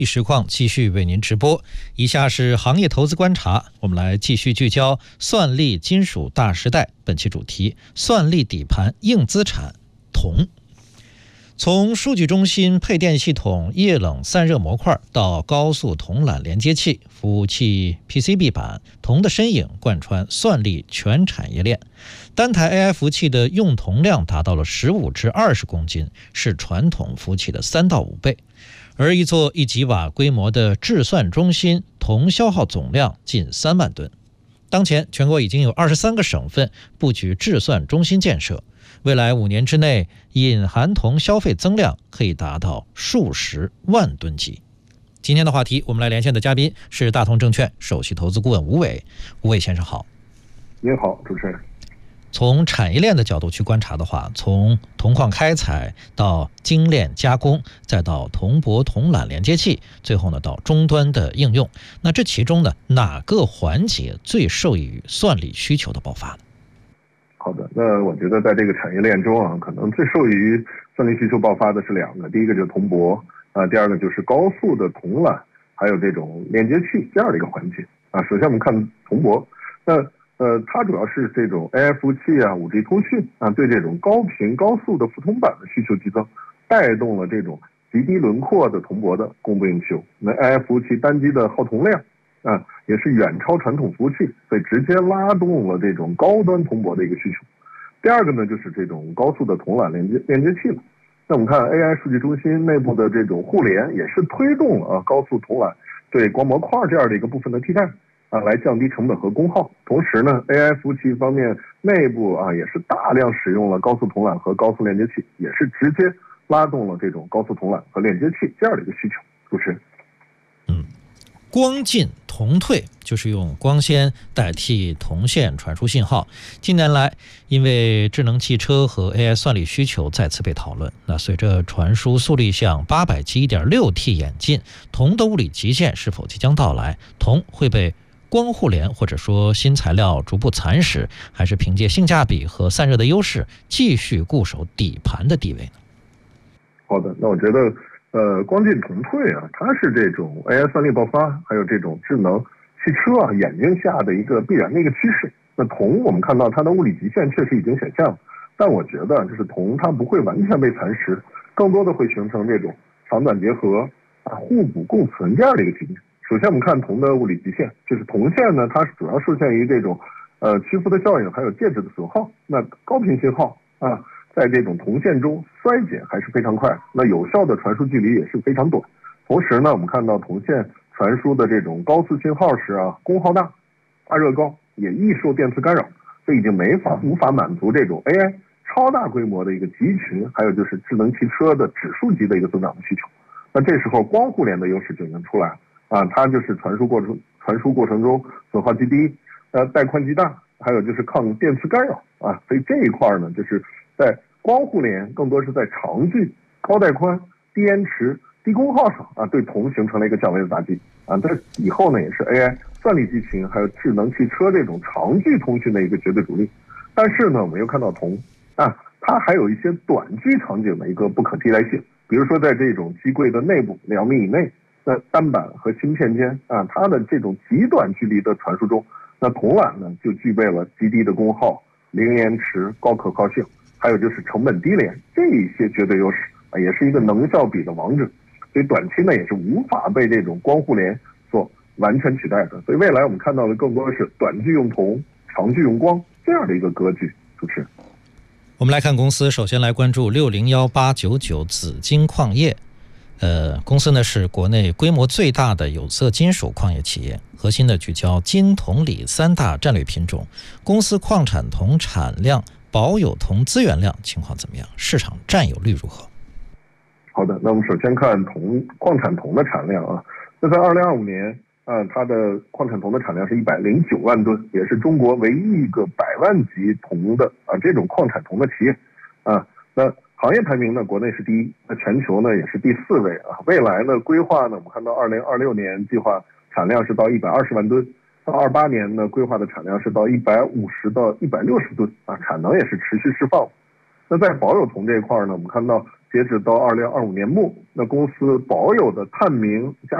实况继续为您直播，以下是行业投资观察，我们来继续聚焦算力金属大时代。本期主题：算力底盘硬资产铜。从数据中心配电系统液冷散热模块到高速铜缆连接器、服务器 PCB 板，铜的身影贯穿算力全产业链。单台 AI 服务器的用铜量达到了15至20公斤，是传统服务器的3到5倍。而一座1吉瓦规模的制算中心，铜消耗总量近3万吨。当前，全国已经有23个省份布局制算中心建设。未来5年之内，隐含铜消费增量可以达到数十万吨级。今天的话题，我们来连线的嘉宾是大同证券首席投资顾问吴伟。吴伟先生好。 您好，主持人。 从产业链的角度去观察的话，从铜矿开采到精炼加工，再到铜箔铜缆连接器，最后呢到终端的应用，那这其中呢哪个环节最受益于算力需求的爆发呢？ 好的，那我觉得在这个产业链中啊，可能最受益于算力需求爆发的是2个，第一个就是铜箔第二个就是高速的铜缆，还有这种连接器这样的一个环节首先我们看铜箔，那它主要是这种 AI 服务器5G 通讯对这种高频高速的富铜板的需求激增，带动了这种极低轮廓的铜箔的供不应求。那 AI 服务器单机的耗铜量也是远超传统服务器，所以直接拉动了这种高端铜箔的一个需求。第二个呢，就是这种高速的铜缆连接器了。那我们看 AI 数据中心内部的这种互联，也是推动了高速铜缆对光模块这样的一个部分的替代来降低成本和功耗。同时呢 ，AI 服务器方面内部也是大量使用了高速铜缆和高速连接器，也是直接拉动了这种高速铜缆和连接器这样的一个需求。主持人。 光进铜退就是用光纤代替铜线传输信号。近年来，因为智能汽车和 AI 算力需求再次被讨论，那随着传输速率向 800G 1.6T 演进，铜的物理极限是否即将到来？铜会被光互联或者说新材料逐步蚕食，还是凭借性价比和散热的优势继续固守底盘的地位呢？ 好的，那我觉得光进铜退它是这种 AI 算力爆发，还有这种智能汽车演进下的一个必然的一个趋势。那铜我们看到它的物理极限确实已经显现了，但我觉得就是铜它不会完全被蚕食，更多的会形成这种长短结合互补共存这样的一个局面。首先我们看铜的物理极限，就是铜线呢，它主要受限于这种屈服的效应，还有介质的损耗。那高频信号在这种铜线中衰减还是非常快，那有效的传输距离也是非常短。同时呢，我们看到铜线传输的这种高次信号时功耗大、发热高，也易受电磁干扰，这已经无法满足这种 AI 超大规模的一个集群，还有就是智能汽车的指数级的一个增长的需求。那这时候光互联的优势就已经出来了它就是传输过程中损耗极低，带宽极大，还有就是抗电磁干扰所以这一块呢，就是在光互联更多是在长距、高带宽、低延迟、低功耗上对铜形成了一个降维的打击这以后呢，也是 AI 算力集群还有智能汽车这种长距通讯的一个绝对主力。但是呢，我们又看到铜它还有一些短距场景的一个不可替代性，比如说在这种机柜的内部2米以内，那单板和芯片间它的这种极短距离的传输中，那铜缆呢就具备了极低的功耗、零延迟、高可靠性，还有就是成本低廉这一些绝对优势也是一个能效比的王者。所以短期呢也是无法被这种光互联所完全取代的。所以未来我们看到的更多的是短距用铜、长距用光这样的一个格局。主持人。 我们来看公司，首先来关注601899紫金矿业。公司呢是国内规模最大的有色金属矿业企业，核心的聚焦金、铜、锂3大战略品种。公司矿产铜产量、保有铜资源量情况怎么样？市场占有率如何？ 好的，那我们首先看矿产铜的产量那在2025年它的矿产铜的产量是109万吨，也是中国唯一一个100万级铜的这种矿产铜的企业那行业排名呢，国内是第一，那全球呢也是第4位未来呢规划呢，我们看到2026年计划产量是到120万吨，到28年呢规划的产量是到150到160吨产能也是持续释放。那在保有铜这一块呢，我们看到截止到2025年末，那公司保有的探明加